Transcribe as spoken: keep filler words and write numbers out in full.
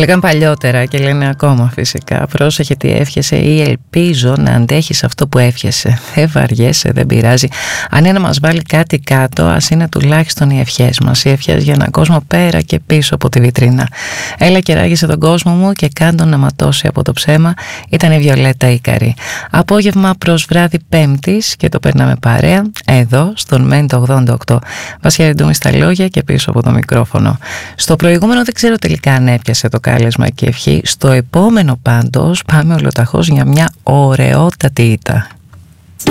Έλεγαν παλιότερα και λένε ακόμα φυσικά: πρόσεχε τι εύχεσαι ή ελπίζω να αντέχεις αυτό που εύχεσαι. Δεν βαριέσαι, δεν πειράζει. Αν είναι να μας βάλει κάτι κάτω, ας είναι τουλάχιστον οι ευχές μας. Οι ευχές για έναν κόσμο πέρα και πίσω από τη βιτρίνα. Έλα και ράγισε τον κόσμο μου και κάντον να ματώσει από το ψέμα. Ήταν η Βιολέτα Ίκαρη. Απόγευμα προς βράδυ Πέμπτης και το περνάμε παρέα εδώ στον Μέντο ογδόντα οκτώ. Βασιά Ντούμη στα λόγια και πίσω από το μικρόφωνο. Στο προηγούμενο δεν ξέρω τελικά αν έπιασε το κάλεσμα και ευχή. Στο επόμενο πάντως πάμε ολοταχώς για μια ωραιότατη ήττα.